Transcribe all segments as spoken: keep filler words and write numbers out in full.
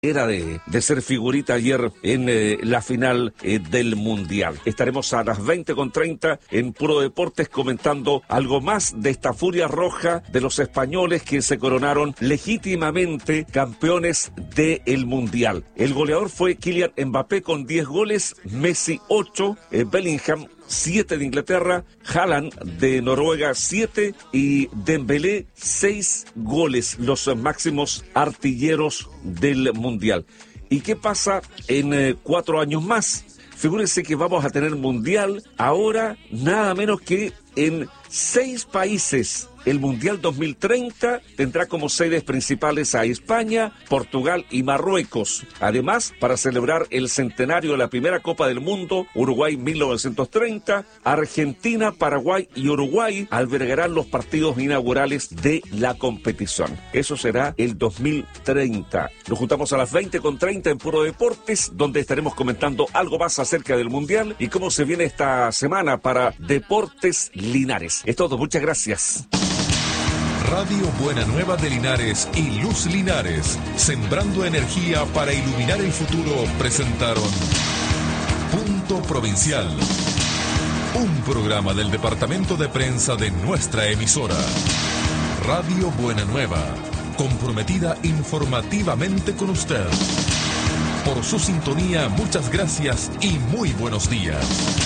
Era de, de ser figurita ayer en eh, la final eh, del Mundial. Estaremos a las veinte con treinta en Puro Deportes comentando algo más de esta furia roja de los españoles que se coronaron legítimamente campeones del Mundial. El goleador fue Kylian Mbappé con diez goles, Messi ocho, eh, Bellingham siete de Inglaterra, Haaland de Noruega siete y Dembélé seis goles, los máximos artilleros del Mundial. ¿Y qué pasa en eh, cuatro años más? Figúrense que vamos a tener Mundial ahora nada menos que en seis países. El Mundial dos mil treinta tendrá como sedes principales a España, Portugal y Marruecos. Además, para celebrar el centenario de la primera Copa del Mundo, Uruguay mil novecientos treinta, Argentina, Paraguay y Uruguay albergarán los partidos inaugurales de la competición. Eso será el dos mil treinta. Nos juntamos a las veinte con treinta en Puro Deportes, donde estaremos comentando algo más acerca del Mundial y cómo se viene esta semana para Deportes Linares. Es todo, muchas gracias. Radio Buena Nueva de Linares y Luz Linares, sembrando energía para iluminar el futuro, presentaron Punto Provincial, un programa del departamento de prensa de nuestra emisora. Radio Buena Nueva, comprometida informativamente con usted. Por su sintonía, muchas gracias y muy buenos días.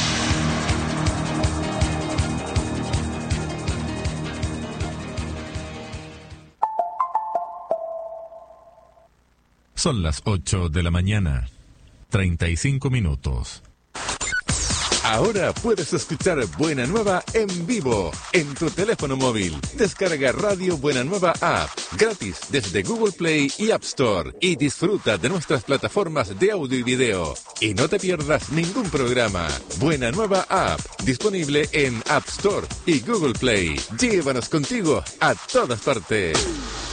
Son las ocho de la mañana, treinta y cinco minutos. Ahora puedes escuchar Buena Nueva en vivo en tu teléfono móvil. Descarga Radio Buena Nueva App gratis desde Google Play y App Store y disfruta de nuestras plataformas de audio y video. Y no te pierdas ningún programa. Buena Nueva App, disponible en App Store y Google Play. Llévanos contigo a todas partes.